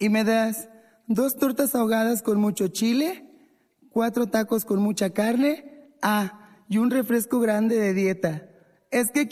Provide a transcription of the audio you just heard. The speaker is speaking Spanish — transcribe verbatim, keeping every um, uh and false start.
Y me das dos tortas ahogadas con mucho chile, cuatro tacos con mucha carne, ah, y un refresco grande de dieta. Es que